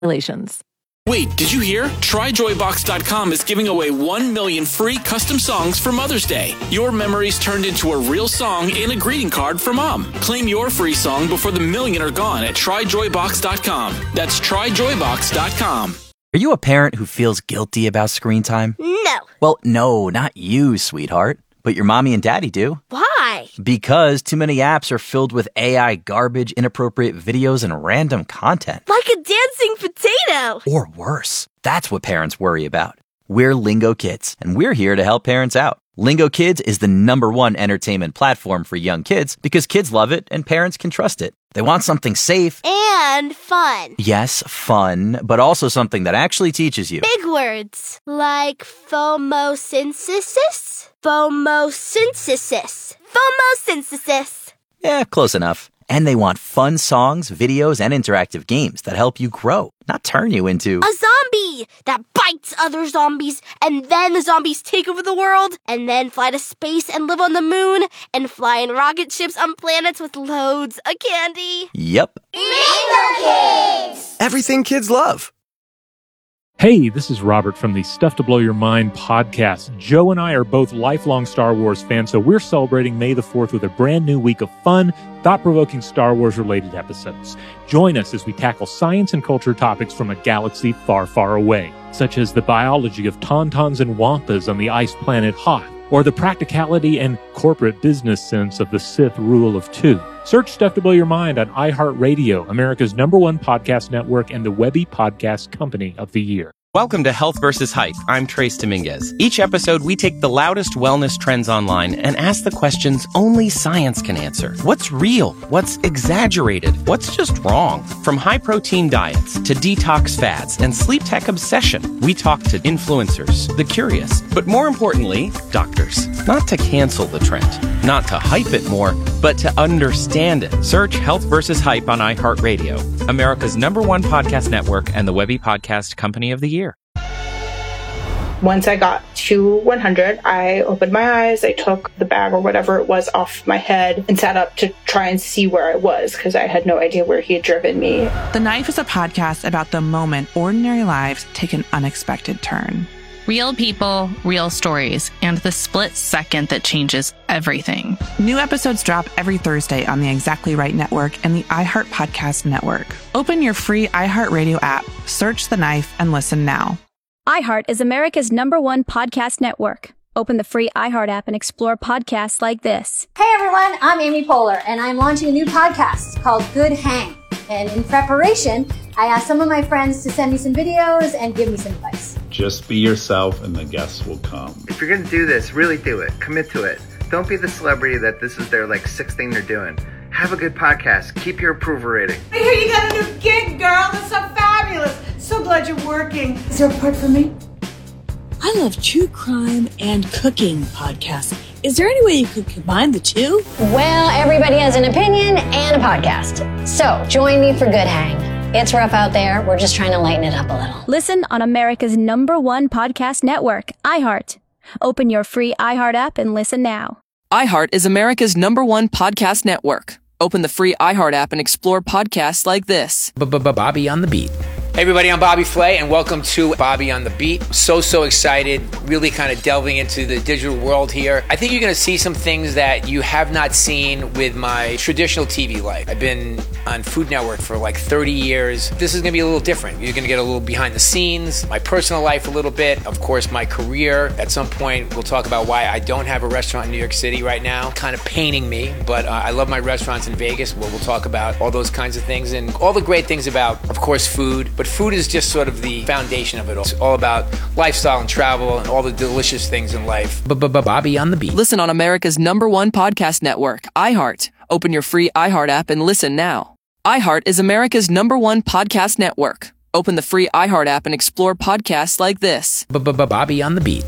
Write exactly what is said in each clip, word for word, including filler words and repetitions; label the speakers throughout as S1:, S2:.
S1: Relations.
S2: Wait, did you hear? Try Joy Box dot com is giving away one million free custom songs for Mother's Day. Your memories turned into a real song in a greeting card for Mom. Claim your free song before the million are gone at Try Joy Box dot com. That's Try Joy Box dot com.
S3: Are you a parent who feels guilty about screen time?
S4: No.
S3: Well, no, not you, sweetheart. But your mommy and daddy do.
S4: Why?
S3: Because too many apps are filled with A I garbage, inappropriate videos, and random content.
S4: Like a dancing potato.
S3: Or worse. That's what parents worry about. We're Lingo Kids, and we're here to help parents out. Lingo Kids is the number one entertainment platform for young kids because kids love it and parents can trust it. They want something safe.
S4: And fun.
S3: Yes, fun, but also something that actually teaches you.
S4: Big words. Like phomosynthesis? Phomosynthesis. Phomosynthesis.
S3: Yeah, close enough. And they want fun songs, videos, and interactive games that help you grow, not turn you into
S4: a zombie that bites other zombies, and then the zombies take over the world, and then fly to space and live on the moon, and fly in rocket ships on planets with loads of candy.
S3: Yep.
S4: Lingo Kids!
S5: Everything kids love.
S6: Hey, this is Robert from the Stuff to Blow Your Mind podcast. Joe and I are both lifelong Star Wars fans, so we're celebrating May the fourth with a brand new week of fun, thought-provoking Star Wars-related episodes. Join us as we tackle science and culture topics from a galaxy far, far away, such as the biology of tauntauns and wampas on the ice planet Hoth, or the practicality and corporate business sense of the Sith rule of two. Search Stuff to Blow Your Mind on iHeartRadio, America's number one podcast network and the Webby Podcast Company of the Year.
S7: Welcome to Health versus Hype. I'm Trace Dominguez. Each episode, we take the loudest wellness trends online and ask the questions only science can answer. What's real? What's exaggerated? What's just wrong? From high-protein diets to detox fads and sleep tech obsession, we talk to influencers, the curious, but more importantly, doctors. Not to cancel the trend, not to hype it more, but to understand it. Search Health versus Hype on iHeartRadio, America's number one podcast network and the Webby Podcast Company of the Year.
S8: Once I got to one hundred, I opened my eyes, I took the bag or whatever it was off my head and sat up to try and see where I was because I had no idea where he had driven me.
S9: The Knife is a podcast about the moment ordinary lives take an unexpected turn.
S10: Real people, real stories, and the split second that changes everything.
S9: New episodes drop every Thursday on the Exactly Right Network and the iHeart Podcast Network. Open your free iHeartRadio app, search The Knife, and listen now.
S11: iHeart is America's number one podcast network. Open the free iHeart app and explore podcasts like this.
S12: Hey everyone, I'm Amy Poehler, and I'm launching a new podcast called Good Hang. And in preparation, I asked some of my friends to send me some videos and give me some advice.
S13: Just be yourself and the guests will come.
S14: If you're going to do this, really do it. Commit to it. Don't be the celebrity that this is their like sixth thing they're doing. Have a good podcast. Keep your approval rating.
S15: I hear you got a new gig, girl. That's so fabulous. So glad you're working. Is there a part for me?
S16: I love true crime and cooking podcasts. Is there any way you could combine the two?
S12: Well, everybody has an opinion and a podcast. So join me for Good Hang. It's rough out there. We're just trying to lighten it up a little.
S11: Listen on America's number one podcast network, iHeart. Open your free iHeart app and listen now.
S17: iHeart is America's number one podcast network. Open the free iHeart app and explore podcasts like this.
S18: Bobby on the Beat. Hey everybody, I'm Bobby Flay, and welcome to Bobby on the Beat. So, so excited, really kind of delving into the digital world here. I think you're going to see some things that you have not seen with my traditional T V life. I've been on Food Network for like thirty years. This is going to be a little different. You're going to get a little behind the scenes, my personal life a little bit, of course, my career. At some point, we'll talk about why I don't have a restaurant in New York City right now. Kind of paining me, but uh, I love my restaurants in Vegas, where we'll talk about all those kinds of things and all the great things about, of course, food. But food is just sort of the foundation of it all. It's all about lifestyle and travel and all the delicious things in life.
S17: Bobby on the Beat. Listen on America's number one podcast network, iHeart. Open your free iHeart app and listen now. iHeart is America's number one podcast network. Open the free iHeart app and explore podcasts like this.
S18: Bobby on the Beat.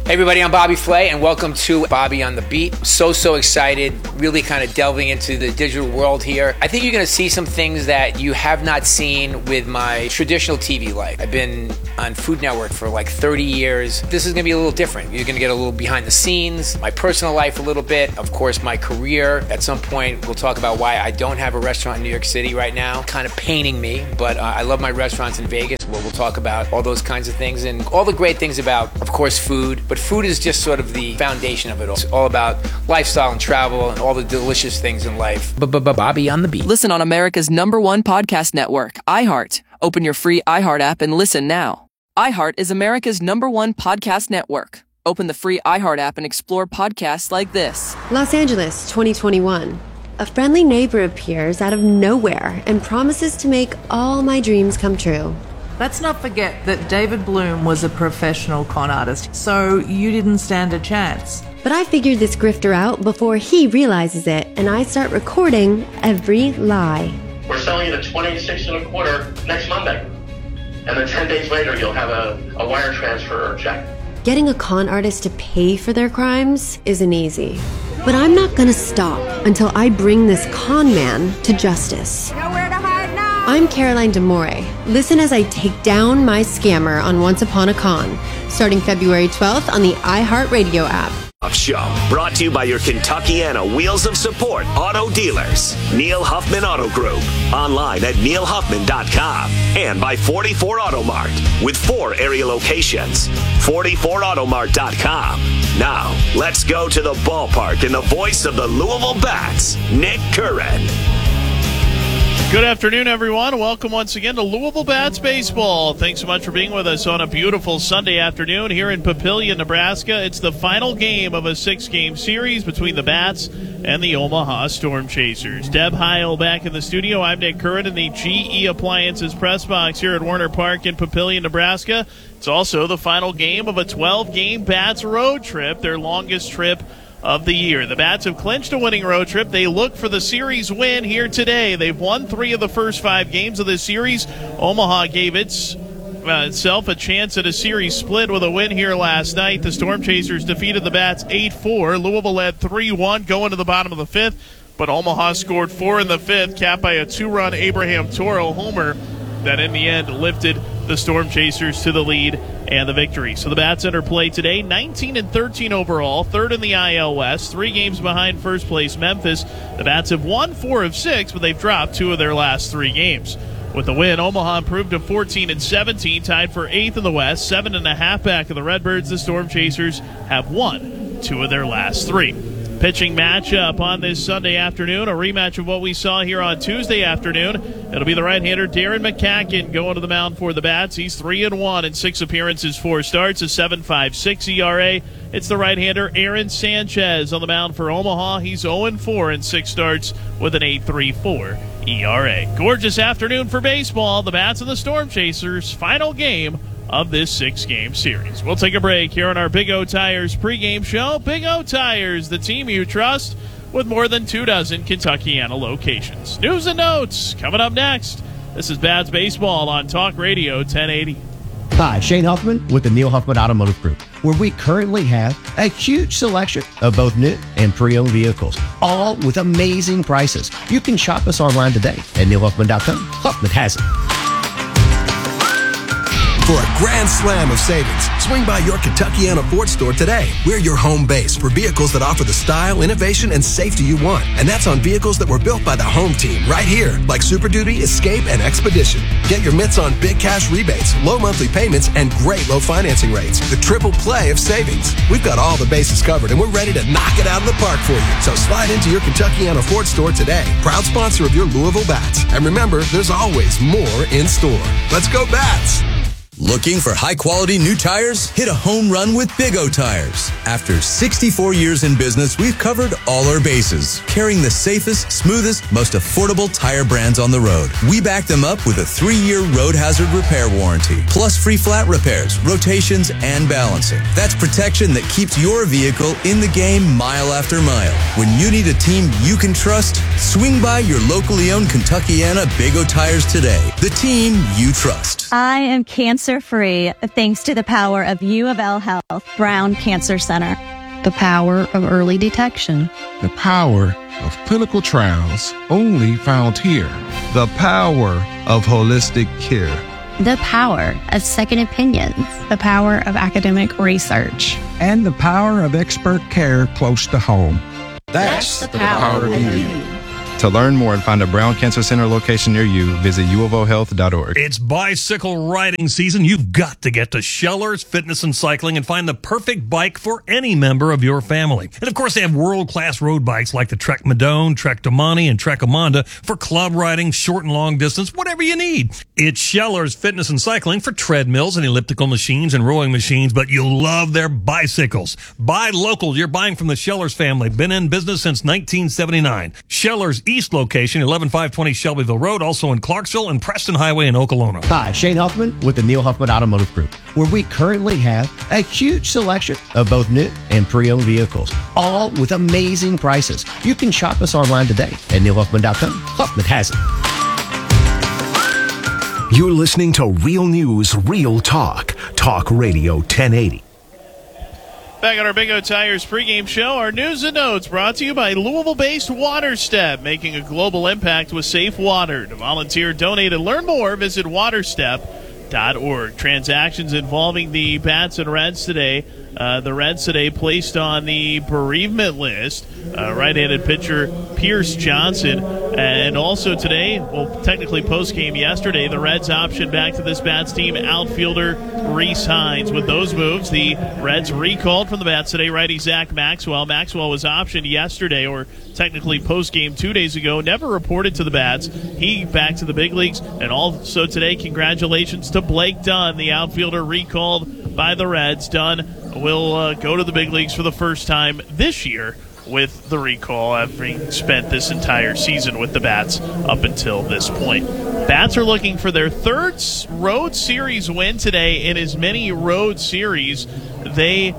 S18: Hey everybody, I'm Bobby Flay, and welcome to Bobby on the Beat. So, so excited, really kind of delving into the digital world here. I think you're going to see some things that you have not seen with my traditional T V life. I've been on Food Network for like thirty years. This is going to be a little different. You're going to get a little behind the scenes, my personal life a little bit, of course, my career. At some point, we'll talk about why I don't have a restaurant in New York City right now. Kind of paining me, but uh, I love my restaurants in Vegas. Well, we'll talk about all those kinds of things and all the great things about, of course, food. But food is just sort of the foundation of it all. It's all about lifestyle and travel and all the delicious things in life. Bobby on the Beat.
S17: Listen on America's number one podcast network, iHeart. Open your free iHeart app and listen now. iHeart is America's number one podcast network. Open the free iHeart app and explore podcasts like this.
S1: Los Angeles, twenty twenty-one. A friendly neighbor appears out of nowhere and promises to make all my dreams come true.
S5: Let's not forget that David Bloom was a professional con artist, so you didn't stand a chance.
S1: But I figured this grifter out before he realizes it, and I start recording every lie.
S19: We're selling it at twenty-six and a quarter next Monday. And then ten days later, you'll have a, a wire transfer or check.
S1: Getting a con artist to pay for their crimes isn't easy. But I'm not gonna stop until I bring this con man to justice.
S15: Nowhere to hide now.
S1: I'm Caroline D'Amore. Listen as I take down my scammer on Once Upon a Con, starting February twelfth on the iHeartRadio app.
S20: Show brought to you by your Kentuckiana Wheels of Support auto dealers, Neil Huffman Auto Group, online at neil huffman dot com, and by forty-four Auto Mart with four area locations, forty-four auto mart dot com. Now, let's go to the ballpark in the voice of the Louisville Bats, Nick Curran.
S21: Good afternoon, everyone. Welcome once again to Louisville Bats Baseball. Thanks so much for being with us on a beautiful Sunday afternoon here in Papillion, Nebraska. It's the final game of a six-game series between the Bats and the Omaha Storm Chasers. Deb Heil back in the studio. I'm Nick Curran in the G E Appliances press box here at Warner Park in Papillion, Nebraska. It's also the final game of a twelve-game Bats road trip, their longest trip of the year. The Bats have clinched a winning road trip. They look for the series win here today. They've won three of the first five games of this series. Omaha gave its, uh, itself a chance at a series split with a win here last night. The Storm Chasers defeated the Bats eight four. Louisville led three one going to the bottom of the fifth, but Omaha scored four in the fifth, capped by a two-run Abraham Toro homer that in the end lifted the Storm Chasers to the lead and the victory. So the Bats enter play today, nineteen and thirteen overall, third in the I L West, three games behind first place Memphis. The Bats have won four of six, but they've dropped two of their last three games. With the win, Omaha improved to fourteen and seventeen, tied for eighth in the West, seven and a half back of the Redbirds. The Storm Chasers have won two of their last three. Pitching matchup on this Sunday afternoon, a rematch of what we saw here on Tuesday afternoon. It'll be the right-hander Darren McCacken going to the mound for the Bats. He's three and one in six appearances, four starts, a seven point five six E R A. It's the right-hander Aaron Sanchez on the mound for Omaha. He's oh and four in six starts with an eight point three four E R A. Gorgeous afternoon for baseball. The Bats and the Storm Chasers, final game of this six-game series. We'll take a break here on our Big O Tires pregame show. Big O Tires, the team you trust, with more than two dozen Kentuckiana locations. News and notes coming up next. This is Bats Baseball on Talk Radio ten eighty.
S22: Hi, Shane Huffman with the Neil Huffman Automotive Group, where we currently have a huge selection of both new and pre-owned vehicles, all with amazing prices. You can shop us online today at neil huffman dot com. Huffman has it.
S23: For a grand slam of savings, swing by your Kentuckiana Ford store today. We're your home base for vehicles that offer the style, innovation, and safety you want. And that's on vehicles that were built by the home team right here, like Super Duty, Escape, and Expedition. Get your mitts on big cash rebates, low monthly payments, and great low financing rates. The triple play of savings. We've got all the bases covered, and we're ready to knock it out of the park for you. So slide into your Kentuckiana Ford store today. Proud sponsor of your Louisville Bats. And remember, there's always more in store. Let's go Bats!
S24: Looking for high-quality new tires? Hit a home run with Big O Tires. After sixty-four years in business, we've covered all our bases, carrying the safest, smoothest, most affordable tire brands on the road. We back them up with a three-year road hazard repair warranty, plus free flat repairs, rotations, and balancing. That's protection that keeps your vehicle in the game mile after mile. When you need a team you can trust, swing by your locally owned Kentuckiana Big O Tires today. The team you trust.
S25: I am cancer
S2: cancer-free thanks to the power of U of L Health Brown Cancer Center.
S3: The power of early detection.
S4: The power of clinical trials only found here.
S6: The power of holistic care.
S3: The power of second opinions.
S25: The power of academic research.
S26: And the power of expert care close to home.
S6: That's,
S3: That's
S6: the,
S3: the power,
S6: power of
S3: of
S6: you.
S3: you.
S6: To learn more and find a Brown Cancer Center location near you, visit u of o health dot org.
S27: It's bicycle riding season. You've got to get to Schellers Fitness and Cycling and find the perfect bike for any member of your family. And of course, they have world-class road bikes like the Trek Madone, Trek Domani, and Trek Amonda for club riding, short and long distance, whatever you need. It's Schellers Fitness and Cycling for treadmills and elliptical machines and rowing machines, but you'll love their bicycles. Buy local. You're buying from the Schellers family. Been in business since nineteen seventy-nine. Schellers East location, eleven five twenty Shelbyville Road, also in Clarksville and Preston Highway in Okolona.
S22: Hi, Shane Huffman with the Neil Huffman Automotive Group, where we currently have a huge selection of both new and pre-owned vehicles, all with amazing prices. You can shop us online today at neil huffman dot com. Huffman has it.
S20: You're listening to Real News, Real Talk. Talk Radio ten eighty.
S21: Back on our Big O Tires pregame show, our news and notes brought to you by Louisville-based WaterStep, making a global impact with safe water. To volunteer, donate, and learn more, visit waterstep dot org. Transactions involving the Bats and Reds today. Uh, the Reds today placed on the bereavement list uh, right-handed pitcher Pierce Johnson. And also today, well, technically post-game yesterday, the Reds optioned back to this Bats team outfielder Reese Hines. With those moves, the Reds recalled from the Bats today righty Zach Maxwell. Maxwell was optioned yesterday, or technically post-game two days ago, never reported to the Bats. He back to the big leagues. And also today, congratulations to Blake Dunn, the outfielder recalled by the Reds. Dunn will uh, go to the big leagues for the first time this year with the recall, having spent this entire season with the Bats up until this point. Bats are looking for their third road series win today in as many road series. They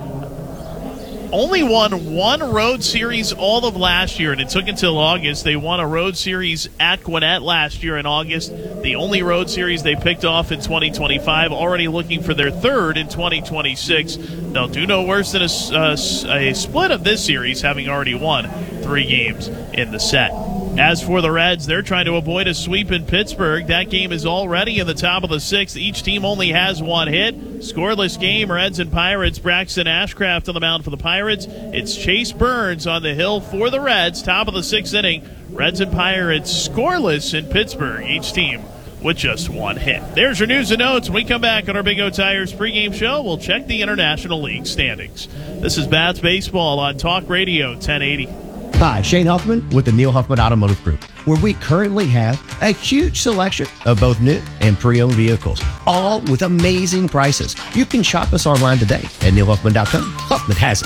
S21: only won one road series all of last year, and it took until August. They won a road series at Gwinnett last year in August, the only road series they picked off in twenty twenty-five, already looking for their third in twenty twenty-six. They'll do no worse than a, a, a split of this series, having already won three games in the set. As for the Reds, they're trying to avoid a sweep in Pittsburgh. That game is already in the top of the sixth. Each team only has one hit. Scoreless game, Reds and Pirates. Braxton Ashcraft on the mound for the Pirates. It's Chase Burns on the hill for the Reds. Top of the sixth inning. Reds and Pirates scoreless in Pittsburgh. Each team with just one hit. There's your news and notes. When we come back on our Big O Tires pregame show, we'll check the International League standings. This is Bats Baseball on Talk Radio ten eighty.
S22: Hi, Shane Huffman with the Neil Huffman Automotive Group, where we currently have a huge selection of both new and pre-owned vehicles, all with amazing prices. You can shop us online today at neil huffman dot com. Huffman has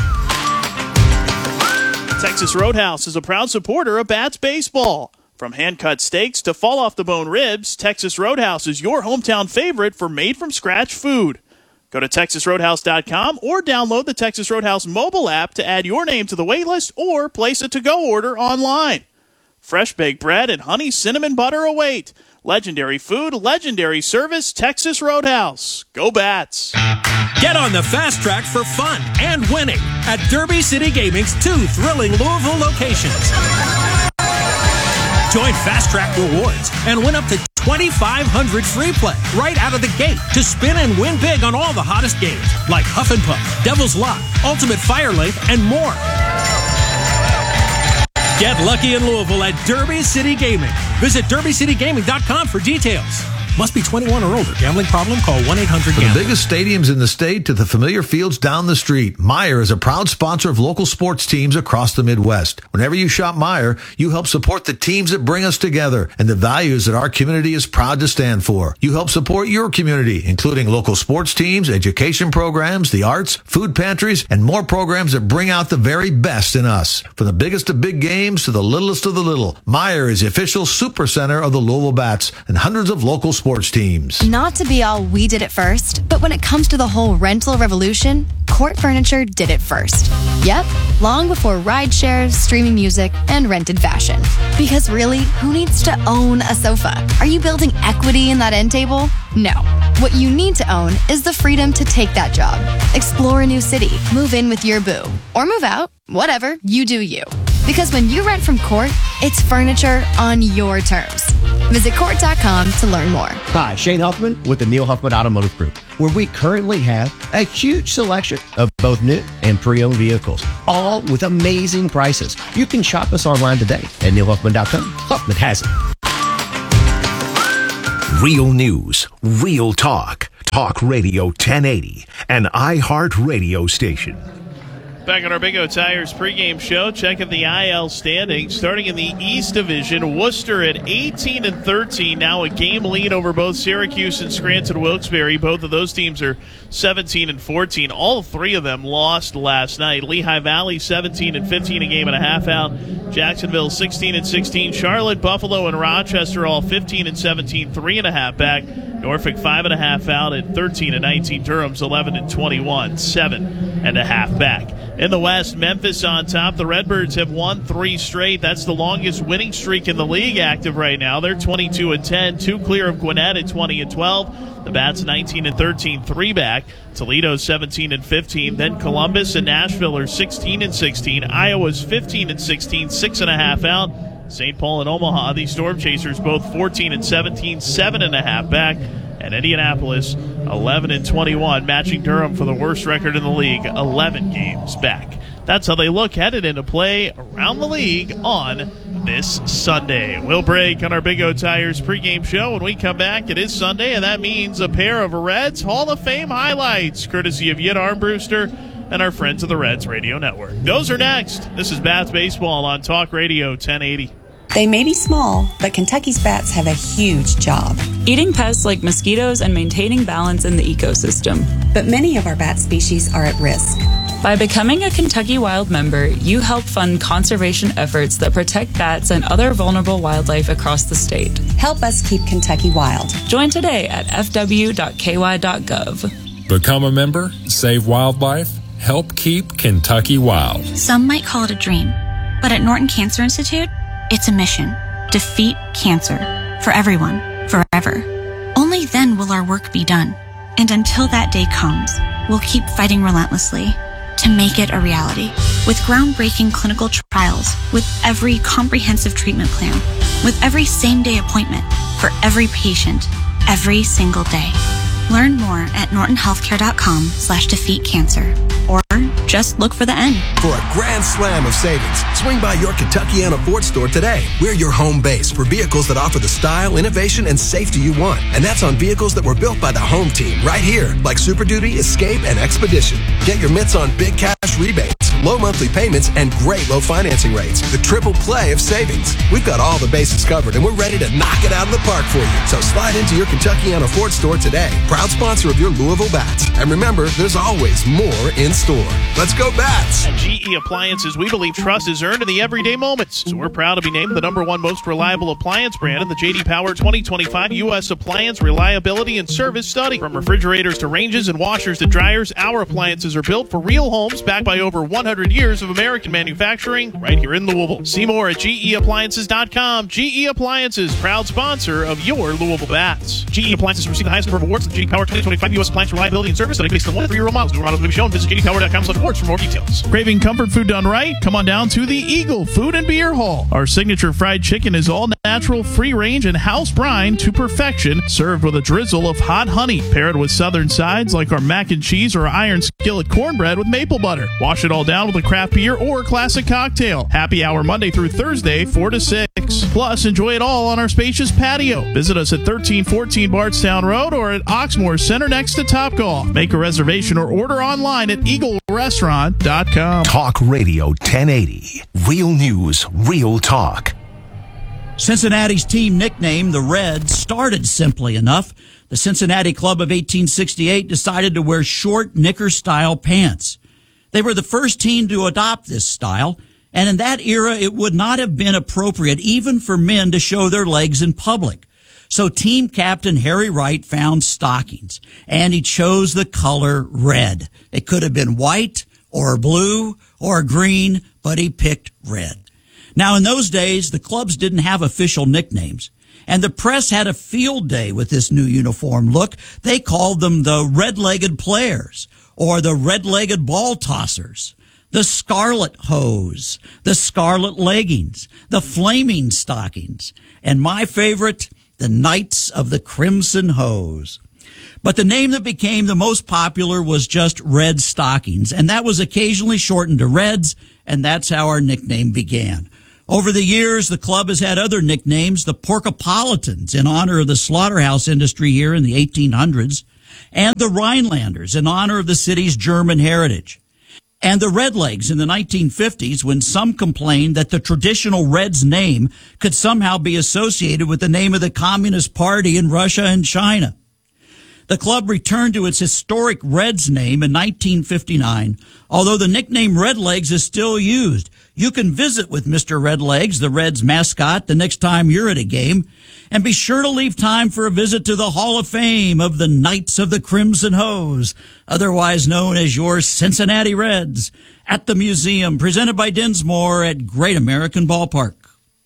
S22: it.
S21: Texas Roadhouse is a proud supporter of Bats Baseball. From hand-cut steaks to fall-off-the-bone ribs, Texas Roadhouse is your hometown favorite for made-from-scratch food. Go to texas roadhouse dot com or download the Texas Roadhouse mobile app to add your name to the waitlist or place a to-go order online. Fresh baked bread and honey cinnamon butter await. Legendary food, legendary service, Texas Roadhouse. Go Bats!
S28: Get on the fast track for fun and winning at Derby City Gaming's two thrilling Louisville locations. Join Fast Track Rewards and win up to twenty-five hundred dollars free play right out of the gate to spin and win big on all the hottest games like Huff and Puff, Devil's Lock, Ultimate Fire Link, and more. Get lucky in Louisville at Derby City Gaming. Visit derby city gaming dot com for details. Must be twenty-one or older. Gambling problem? Call one eight hundred
S29: From the biggest stadiums in the state to the familiar fields down the street, Meijer is a proud sponsor of local sports teams across the Midwest. Whenever you shop Meijer, you help support the teams that bring us together and the values that our community is proud to stand for. You help support your community, including local sports teams, education programs, the arts, food pantries, and more programs that bring out the very best in us. From the biggest of big games to the littlest of the little, Meijer is the official super center of the Louisville Bats and hundreds of local sports sports teams.
S30: Not to be all we did it first, but when it comes to the whole rental revolution, Court Furniture did it first. Yep, long before ride shares, streaming music, and rented fashion. Because really, who needs to own a sofa? Are you building equity in that end table? No. What you need to own is the freedom to take that job, explore a new city, move in with your boo, or move out, whatever, you do you. Because when you rent from Court, it's furniture on your terms. Visit Court dot com to learn more.
S22: Hi, Shane Huffman with the Neil Huffman Automotive Group, where we currently have a huge selection of both new and pre-owned vehicles, all with amazing prices. You can shop us online today at Neil Huffman dot com. Huffman has it.
S7: Real news, real talk. Talk Radio ten eighty, an iHeart radio station.
S21: Back on our Big O Tires pregame show, checking the I L standings. Starting in the East Division, Worcester at eighteen and thirteen, now a game lead over both Syracuse and Scranton Wilkes-Barre. Both of those teams are seventeen and fourteen. All three of them lost last night. Lehigh Valley seventeen and fifteen, a game and a half out. Jacksonville sixteen and sixteen. Charlotte, Buffalo, and Rochester all fifteen and seventeen, three and a half back. Norfolk five and a half out at thirteen and nineteen. Durham's eleven and twenty-one, seven and a half back. In the West, Memphis on top. The Redbirds have won three straight. That's the longest winning streak in the league active right now. They're twenty-two and ten, two clear of Gwinnett at twenty and twelve. The Bats nineteen and thirteen, three back. Toledo seventeen and fifteen. Then Columbus and Nashville are sixteen and sixteen. Iowa's fifteen and sixteen, six and a half out. Saint Paul and Omaha, the Storm Chasers, both fourteen and seventeen, seven and a half back. And Indianapolis, eleven and twenty-one, matching Durham for the worst record in the league, eleven games back. That's how they look headed into play around the league on this Sunday. We'll break on our Big O Tires pregame show. When we come back, it is Sunday, and that means a pair of Reds Hall of Fame highlights, courtesy of Yit Armbruster and our friends of the Reds Radio Network. Those are next. This is Bats Baseball on Talk Radio ten eighty.
S8: They may be small, but Kentucky's bats have a huge job.
S9: Eating pests like mosquitoes and maintaining balance in the ecosystem.
S8: But many of our bat species are at risk.
S9: By becoming a Kentucky Wild member, you help fund conservation efforts that protect bats and other vulnerable wildlife across the state.
S8: Help us keep Kentucky wild.
S9: Join today at f w dot k y dot gov.
S10: Become a member, save wildlife, help keep Kentucky wild.
S11: Some might call it a dream, but at Norton Cancer Institute, it's a mission. Defeat cancer. For everyone. Forever. Only then will our work be done. And until that day comes, we'll keep fighting relentlessly to make it a reality. With groundbreaking clinical trials, with every comprehensive treatment plan, with every same-day appointment, for every patient, every single day. Learn more at norton healthcare dot com slash defeat cancer. Or just look for the N.
S23: For a grand slam of savings, swing by your Kentuckiana Ford store today. We're your home base for vehicles that offer the style, innovation, and safety you want. And that's on vehicles that were built by the home team right here, like Super Duty, Escape, and Expedition. Get your mitts on big cash rebates, low monthly payments, and great low financing rates. The triple play of savings. We've got all the bases covered, and we're ready to knock it out of the park for you. So slide into your Kentuckiana Ford store today. Proud sponsor of your Louisville Bats. And remember, there's always more in store. Let's go Bats!
S21: At G E Appliances, we believe trust is earned in the everyday moments. So we're proud to be named the number one most reliable appliance brand in the J D Power twenty twenty-five U S Appliance Reliability and Service Study. From refrigerators to ranges and washers to dryers, our appliances are built for real homes backed by over one hundred years of American manufacturing right here in Louisville. See more at G E appliances dot com. G E Appliances, proud sponsor of your Louisville Bats. G E Appliances receive the highest number of awards at the J D Power twenty twenty-five U S Appliance Reliability and Service Study based on one to three year old models. New models will be shown. Visit J D Power dot com slash awards for more details. Craving comfort food done right? Come on down to the Eagle Food and Beer Hall. Our signature fried chicken is all natural, free range, and house brine to perfection, served with a drizzle of hot honey. Pair it with southern sides like our mac and cheese or iron skillet cornbread with maple butter. Wash it all down with a craft beer or classic cocktail. Happy hour Monday through Thursday, four to six. Plus, enjoy it all on our spacious patio. Visit us at thirteen fourteen Bardstown Road or at Oxmoor Center next to Topgolf. Make a reservation or order online at eagle restaurant dot com.
S7: Talk Radio ten eighty. Real news, real talk.
S12: Cincinnati's team nickname, the Reds, started simply enough. The Cincinnati Club of eighteen sixty-eight decided to wear short knicker-style pants. They were the first team to adopt this style, and in that era, it would not have been appropriate even for men to show their legs in public. So team captain Harry Wright found stockings, and he chose the color red. It could have been white or blue or green, but he picked red. Now, in those days, the clubs didn't have official nicknames, And the press had a field day with this new uniform look. They called them the red-legged players, or the red-legged ball tossers, the scarlet hose, the scarlet leggings, the flaming stockings, and my favorite, the Knights of the Crimson Hose. But the name that became the most popular was just Red Stockings, and that was occasionally shortened to Reds, and that's how our nickname began. Over the years, the club has had other nicknames, the Porcopolitans in honor of the slaughterhouse industry here in the eighteen hundreds, and the Rhinelanders in honor of the city's German heritage, and the Redlegs in the nineteen fifties when some complained that the traditional Reds name could somehow be associated with the name of the Communist Party in Russia and China. The club returned to its historic Reds name in nineteen fifty-nine, although the nickname Redlegs is still used. You can visit with Mister Redlegs, the Reds mascot, the next time you're at a game, and be sure to leave time for a visit to the Hall of Fame of the Knights of the Crimson Hose, otherwise known as your Cincinnati Reds, at the museum, presented by Dinsmore at Great American Ballpark.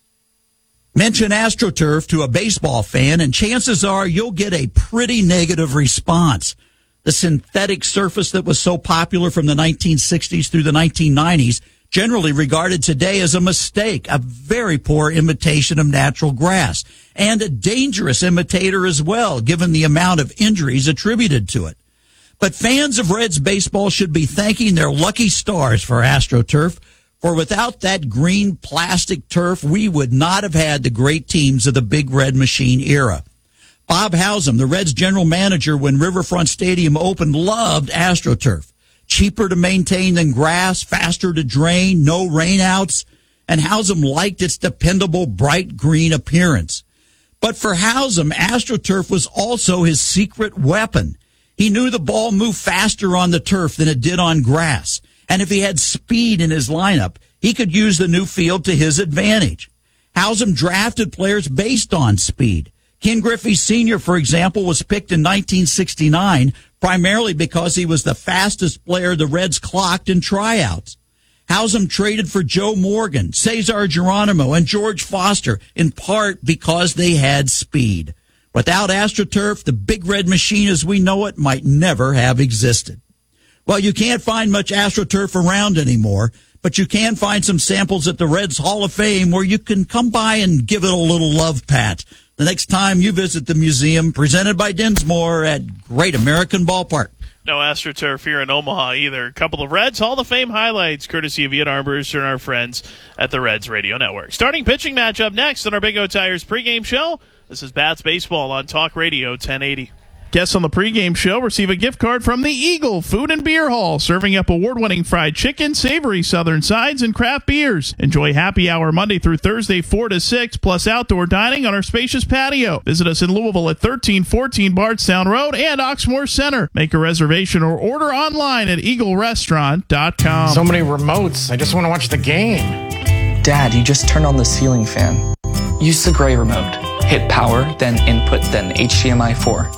S12: Mention AstroTurf to a baseball fan, and chances are you'll get a pretty negative response. The synthetic surface that was so popular from the nineteen sixties through the nineteen nineties, generally regarded today as a mistake, a very poor imitation of natural grass, and a dangerous imitator as well, given the amount of injuries attributed to it. But fans of Reds baseball should be thanking their lucky stars for AstroTurf, for without that green plastic turf, we would not have had the great teams of the Big Red Machine era. Bob Hausum, the Reds general manager when Riverfront Stadium opened, loved AstroTurf. Cheaper to maintain than grass, faster to drain, no rainouts, and Hausum liked its dependable bright green appearance. But for Hausum, AstroTurf was also his secret weapon. He knew the ball moved faster on the turf than it did on grass, and if he had speed in his lineup, he could use the new field to his advantage. Hausum drafted players based on speed. Ken Griffey Senior, for example, was picked in nineteen sixty-nine primarily because he was the fastest player the Reds clocked in tryouts. Hausum traded for Joe Morgan, Cesar Geronimo, and George Foster, in part because they had speed. Without AstroTurf, the Big Red Machine as we know it might never have existed. Well, you can't find much AstroTurf around anymore, but you can find some samples at the Reds Hall of Fame where you can come by and give it a little love pat the next time you visit the museum, presented by Dinsmore at Great American Ballpark.
S21: No AstroTurf here in Omaha either. A couple of Reds Hall of Fame highlights, courtesy of Ian Armbruster and our friends at the Reds Radio Network. Starting pitching matchup next on our Big O Tires pregame show. This is Bats Baseball on Talk Radio ten eighty. Guests on the pregame show receive a gift card from the Eagle Food and Beer Hall, serving up award-winning fried chicken, savory southern sides, and craft beers. Enjoy happy hour Monday through Thursday, four to six, plus outdoor dining on our spacious patio. Visit us in Louisville at thirteen fourteen Bardstown Road and Oxmoor Center. Make a reservation or order online at eagle restaurant dot com.
S1: So many remotes. I just want to watch the game.
S5: Dad, you just turned on the ceiling fan. Use the gray remote. Hit power, then input, then H D M I four.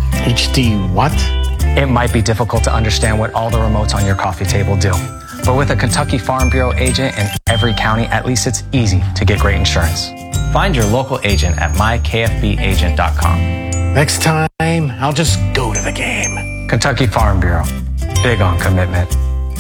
S1: H D what?
S13: It might be difficult to understand what all the remotes on your coffee table do. But with a Kentucky Farm Bureau agent in every county, at least it's easy to get great insurance. Find your local agent at my k f b agent dot com.
S1: Next time, I'll just go to the game.
S13: Kentucky Farm Bureau. Big on commitment.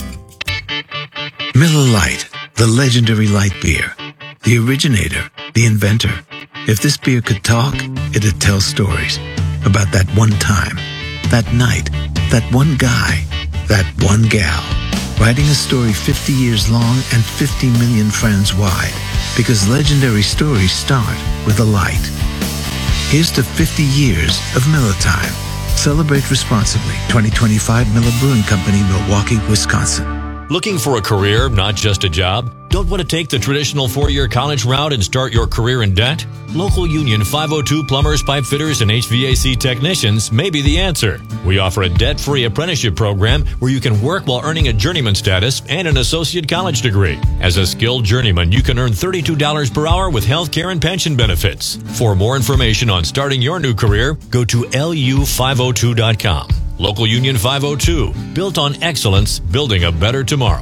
S14: Miller Lite, the legendary light beer. The originator, the inventor. If this beer could talk, it'd tell stories. About that one time, that night, that one guy, that one gal, writing a story fifty years long and fifty million friends wide, because legendary stories start with a light. Here's to fifty years of Miller Time. Celebrate responsibly. twenty twenty-five Miller Brewing Company, Milwaukee, Wisconsin.
S15: Looking for a career, not just a job? Don't want to take the traditional four-year college route and start your career in debt? Local Union five oh two plumbers, pipe fitters, and H V A C technicians may be the answer. We offer a debt-free apprenticeship program where you can work while earning a journeyman status and an associate college degree. As a skilled journeyman, you can earn thirty-two dollars per hour with health care and pension benefits. For more information on starting your new career, go to L U five oh two dot com. Local Union five oh two, built on excellence, building a better tomorrow.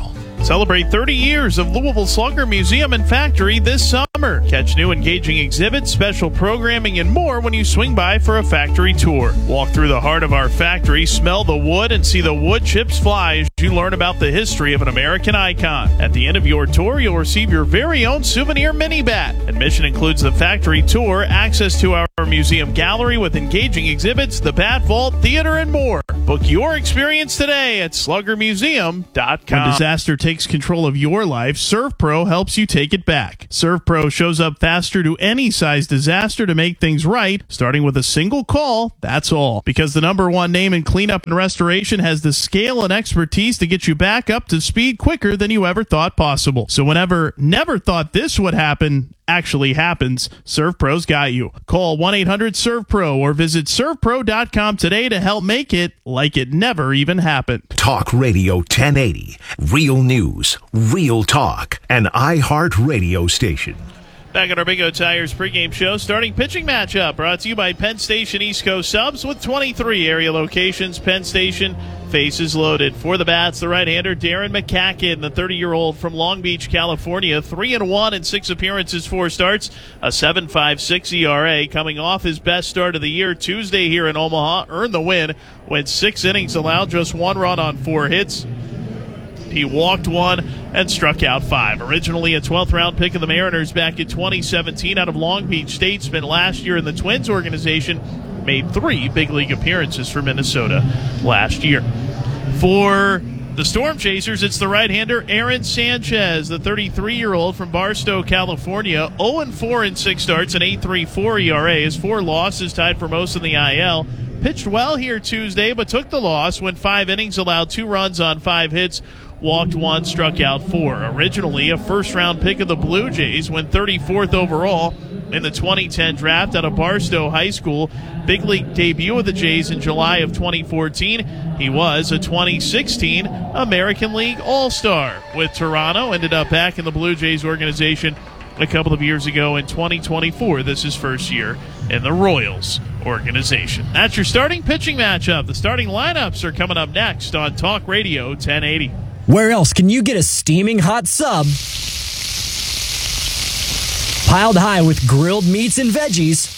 S21: Celebrate thirty years of Louisville Slugger Museum and Factory this summer. Catch new engaging exhibits, special programming, and more when you swing by for a factory tour. Walk through the heart of our factory, smell the wood, and see the wood chips fly as you learn about the history of an American icon. At the end of your tour, you'll receive your very own souvenir mini bat. Admission includes the factory tour, access to our museum gallery with engaging exhibits, the Bat Vault, theater, and more. Book your experience today at slugger museum dot com. When disaster takes control of your life, ServPro helps you take it back. ServPro shows up faster to any size disaster to make things right, starting with a single call, that's all. Because the number one name in cleanup and restoration has the scale and expertise to get you back up to speed quicker than you ever thought possible. So whenever never thought this would happen actually happens, ServPro's got you. Call one eight hundred serve pro or visit serve pro dot com today to help make it like it never even happened.
S7: Talk Radio ten eighty. Real news, real talk, an iHeart radio station.
S21: Back at our Bingo Tires pregame show, starting pitching matchup brought to you by Penn Station East Coast Subs with twenty-three area locations. Penn Station faces loaded. For the bats, the right-hander Darren McCacken, the thirty-year-old from Long Beach, California, three and one in six appearances, four starts, a seven point five six E R A, coming off his best start of the year Tuesday here in Omaha. Earned the win, went six innings, allowed just one run on four hits. He walked one and struck out five. Originally a twelfth round pick of the Mariners back in twenty seventeen out of Long Beach State, spent last year in the Twins organization, made three big league appearances for Minnesota last year. For the Storm Chasers, it's the right-hander Aaron Sanchez, the thirty-three-year-old from Barstow, California, oh and four in six starts, an eight point three four E R A. His four losses tied for most in the I L. Pitched well here Tuesday, but took the loss, went five innings, allowed two runs on five hits, walked one, struck out four. Originally a first-round pick of the Blue Jays, went thirty-fourth overall in the twenty ten draft out of Barstow High School. Big league debut of the Jays in July of twenty fourteen. He was a twenty sixteen American League All-Star with Toronto. Ended up back in the Blue Jays organization a couple of years ago in twenty twenty-four. This is his first year in the Royals organization. That's your starting pitching matchup. The starting lineups are coming up next on Talk Radio ten eighty.
S2: Where else can you get a steaming hot sub piled high with grilled meats and veggies,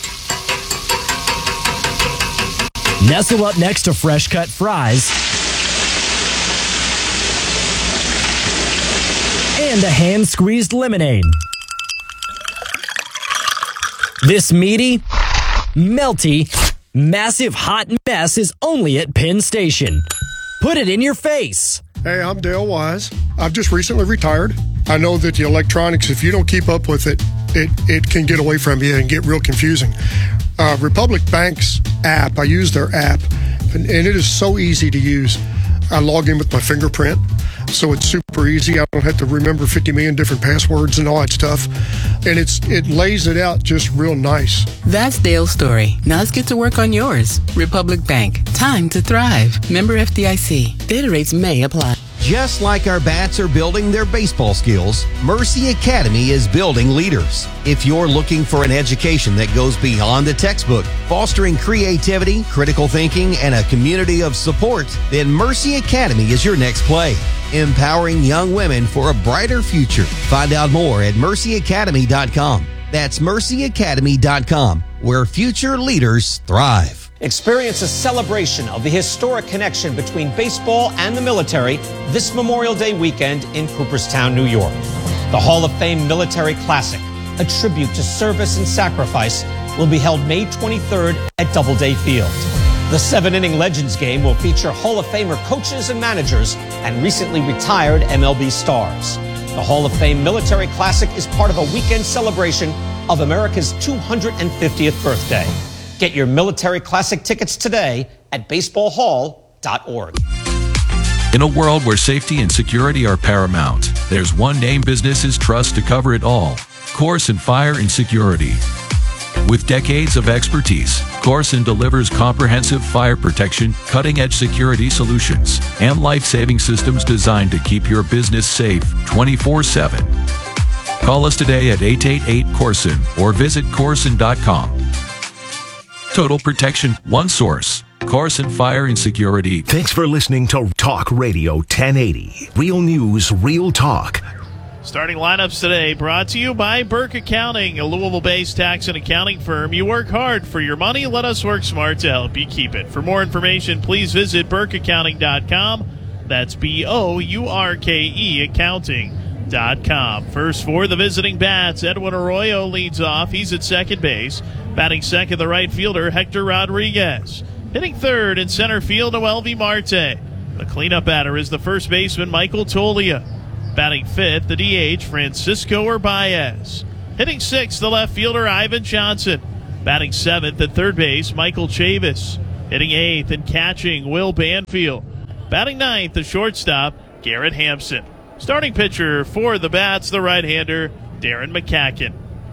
S2: nestle up next to fresh cut fries, and a hand-squeezed lemonade? This meaty, melty, massive hot mess is only at Penn Station. Put it in your face.
S3: Hey, I'm Dale Wise. I've just recently retired. I know that the electronics, if you don't keep up with it, it, it can get away from you and get real confusing. Uh, Republic Bank's app, I use their app, and, and it is so easy to use. I log in with my fingerprint, so it's super easy. I don't have to remember fifty million different passwords and all that stuff. And it's it lays it out just real nice.
S4: That's Dale's story. Now let's get to work on yours. Republic Bank. Time to thrive. Member F D I C. Data rates may apply.
S16: Just like our bats are building their baseball skills, Mercy Academy is building leaders. If you're looking for an education that goes beyond the textbook, fostering creativity, critical thinking, and a community of support, then Mercy Academy is your next play. Empowering young women for a brighter future. Find out more at mercy academy dot com. That's mercy academy dot com, where future leaders thrive.
S17: Experience a celebration of the historic connection between baseball and the military this Memorial Day weekend in Cooperstown, New York. The Hall of Fame Military Classic, a tribute to service and sacrifice, will be held May twenty-third at Doubleday Field. The seven-inning Legends game will feature Hall of Famer coaches and managers and recently retired M L B stars. The Hall of Fame Military Classic is part of a weekend celebration of America's two hundred fiftieth birthday. Get your Military Classic tickets today at baseball hall dot org.
S18: In a world where safety and security are paramount, there's one name businesses trust to cover it all: Corson Fire and Security. With decades of expertise, Corson delivers comprehensive fire protection, cutting-edge security solutions, and life-saving systems designed to keep your business safe twenty-four seven. Call us today at eight eight eight Corson or visit corson dot com. Total protection, one source. Carson Fire and Security.
S7: Thanks for listening to Talk Radio ten eighty. Real news, real talk.
S21: Starting lineups today brought to you by Burke Accounting, a Louisville-based tax and accounting firm. You work hard for your money. Let us work smart to help you keep it. For more information, please visit burke accounting dot com. That's B O U R K E accounting dot com. First for the visiting Bats, Edwin Arroyo leads off. He's at second base. Batting second, the right fielder, Hector Rodriguez. Hitting third in center field, Noelvi Marte. The cleanup batter is the first baseman, Michael Tolia. Batting fifth, the D H, Francisco Urbaez. Hitting sixth, the left fielder, Ivan Johnson. Batting seventh at third base, Michael Chavis. Hitting eighth and catching, Will Banfield. Batting ninth, the shortstop, Garrett Hampson. Starting pitcher for the Bats, the right-hander, Darren McCacken.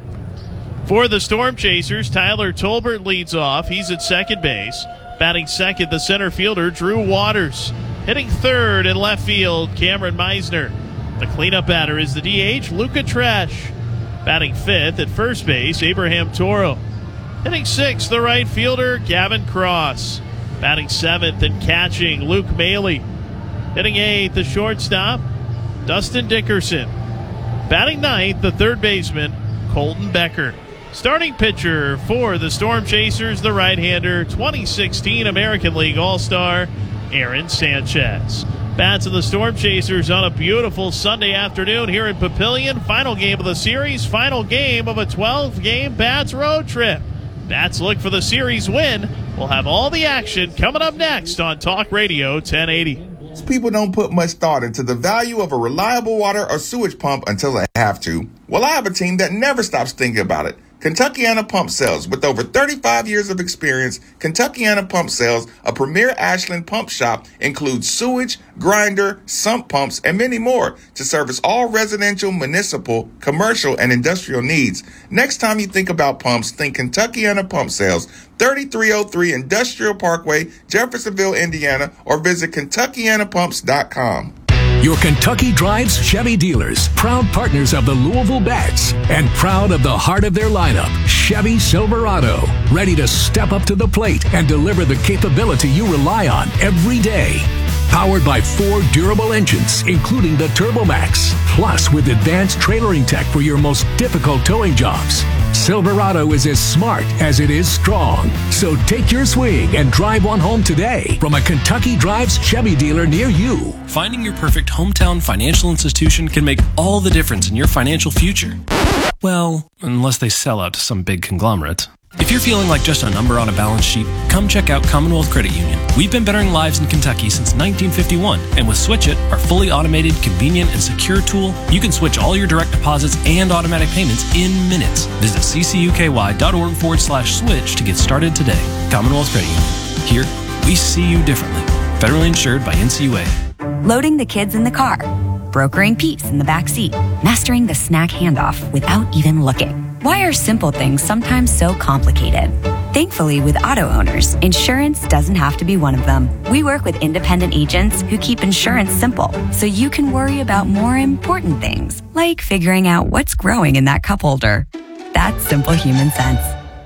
S21: For the Storm Chasers, Tyler Tolbert leads off. He's at second base. Batting second, the center fielder, Drew Waters. Hitting third in left field, Cameron Meisner. The cleanup batter is the D H, Luca Trash. Batting fifth at first base, Abraham Toro. Hitting sixth, the right fielder, Gavin Cross. Batting seventh and catching, Luke Maley. Hitting eighth, the shortstop, Dustin Dickerson. Batting ninth, the third baseman, Colton Becker. Starting pitcher for the Storm Chasers, the right-hander, twenty sixteen American League All-Star, Aaron Sanchez. Bats of the Storm Chasers on a beautiful Sunday afternoon here in Papillion. Final game of the series, final game of a twelve-game Bats road trip. Bats look for the series win. We'll have all the action coming up next on Talk Radio ten eighty.
S6: People don't put much thought into the value of a reliable water or sewage pump until they have to. Well, I have a team that never stops thinking about it. Kentuckiana Pump Sales. With over thirty-five years of experience, Kentuckiana Pump Sales, a premier Ashland pump shop, includes sewage, grinder, sump pumps, and many more to service all residential, municipal, commercial, and industrial needs. Next time you think about pumps, think Kentuckiana Pump Sales, thirty-three oh three Industrial Parkway, Jeffersonville, Indiana, or visit kentuckiana pumps dot com.
S19: Your Kentucky Drives Chevy dealers, proud partners of the Louisville Bats, and proud of the heart of their lineup, Chevy Silverado, ready to step up to the plate and deliver the capability you rely on every day. Powered by four durable engines, including the TurboMax, plus with advanced trailering tech for your most difficult towing jobs. Silverado is as smart as it is strong. So take your swing and drive one home today from a Kentucky Drives Chevy dealer near you.
S20: Finding your perfect hometown financial institution can make all the difference in your financial future. Well, unless they sell out to some big conglomerate. If you're feeling like just a number on a balance sheet, come check out Commonwealth Credit Union. We've been bettering lives in Kentucky since nineteen fifty-one, and with Switch It, our fully automated, convenient, and secure tool, you can switch all your direct deposits and automatic payments in minutes. Visit ccuky.org forward slash switch to get started today. Commonwealth Credit Union. Here, we see you differently. Federally insured by N C U A.
S24: Loading the kids in the car, brokering peace in the back seat, mastering the snack handoff without even looking. Why are simple things sometimes so complicated? Thankfully, with auto owners, insurance doesn't have to be one of them. We work with independent agents who keep insurance simple, so you can worry about more important things, like figuring out what's growing in that cup holder. That's simple human sense.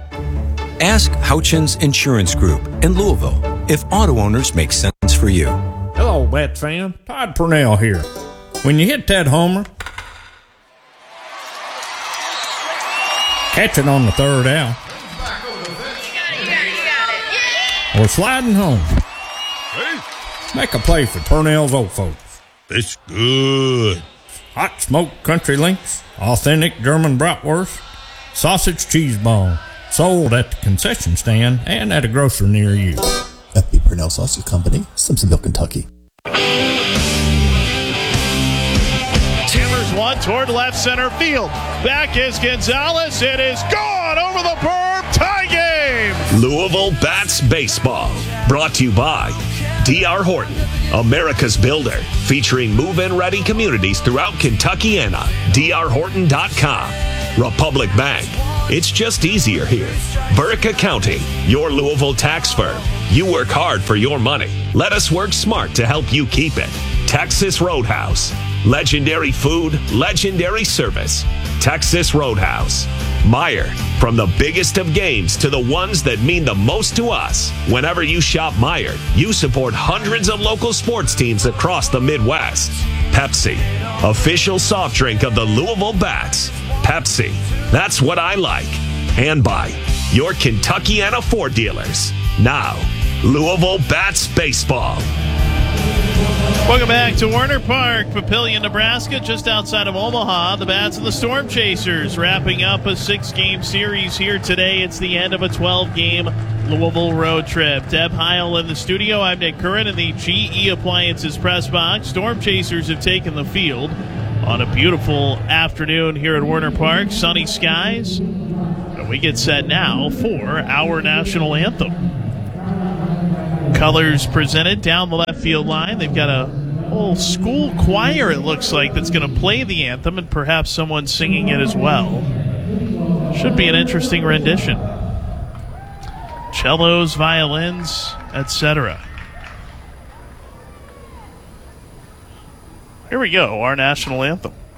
S25: Ask Houchins Insurance Group in Louisville if auto owners make sense for you.
S26: Hello, Bat fan. Todd Purnell here. When you hit that homer, catch it on the third out, or sliding home, make a play for Purnell's old folks. It's good. Hot smoked country links, authentic German bratwurst, sausage cheese ball, sold at the concession stand and at a grocer near you.
S27: F B Purnell Sausage Company, Simpsonville, Kentucky.
S21: Timmers one toward left center field. Back is Gonzalez. It is gone over the berm. Tie game.
S7: Louisville Bats Baseball. Brought to you by D R Horton, America's builder. Featuring move-in ready communities throughout Kentuckiana. D R horton dot com. Republic Bank. It's just easier here. Burke Accounting, your Louisville tax firm. You work hard for your money. Let us work smart to help you keep it. Texas Roadhouse. Legendary food, legendary service. Texas Roadhouse. Meijer, from the biggest of games to the ones that mean the most to us. Whenever you shop Meijer, you support hundreds of local sports teams across the Midwest. Pepsi, official soft drink of the Louisville Bats. Pepsi, that's what I like. And by your Kentuckiana Ford dealers. Now, Louisville Bats Baseball.
S21: Welcome back to Werner Park, Papillion, Nebraska, just outside of Omaha. The Bats and the Storm Chasers wrapping up a six-game series here today. It's the end of a twelve-game Louisville road trip. Deb Heil in the studio. I'm Nick Curran in the G E Appliances press box. Storm Chasers have taken the field on a beautiful afternoon here at Werner Park. Sunny skies. And we get set now for our national anthem. Colors presented down the left field line. They've got a whole school choir, it looks like, that's going to play the anthem, and perhaps someone singing it as well. Should be an interesting rendition. Cellos, violins, et cetera. Here we go, our national anthem.